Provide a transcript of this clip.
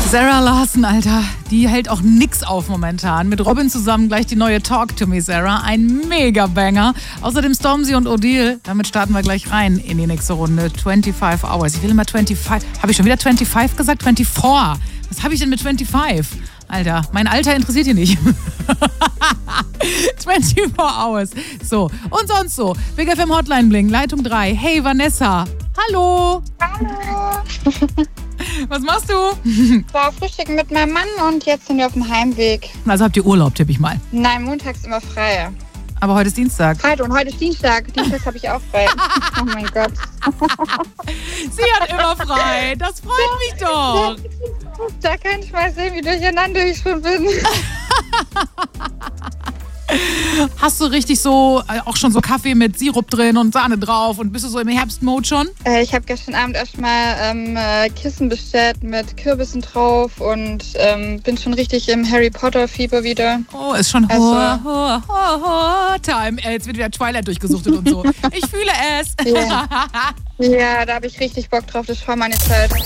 Sarah Larson, Alter, die hält auch nix auf momentan. Mit Robin zusammen gleich die neue Talk to Me, Sarah. Ein Mega-Banger. Außerdem Stormzy und Odile. Damit starten wir gleich rein in die nächste Runde. 25 Hours. Ich will immer 25. Habe ich schon wieder 25 gesagt? 24. Was habe ich denn mit 25? Alter, mein Alter interessiert hier nicht. 24 Hours. So, und sonst so. Big FM Hotline Bling, Leitung 3. Hey, Vanessa. Hallo. Hallo. Was machst du? War frühstücken mit meinem Mann und jetzt sind wir auf dem Heimweg. Also habt ihr Urlaub, tippe ich mal. Nein, montags immer frei. Aber heute ist Dienstag. Freitag und heute ist Dienstag. Dienstags habe ich auch frei. Oh mein Gott. Sie hat immer frei. Das freut mich doch. Da kann ich mal sehen, wie durcheinander ich schon bin. Hast du richtig so, auch schon so Kaffee mit Sirup drin und Sahne drauf und bist du so im Herbstmode schon? Ich habe gestern Abend erstmal Kissen bestellt mit Kürbissen drauf und bin schon richtig im Harry Potter Fieber wieder. Oh, ist schon Time. Jetzt wird wieder Twilight durchgesuchtet und so. Ich fühle es. Ja, da habe ich richtig Bock drauf. Das war meine Zeit.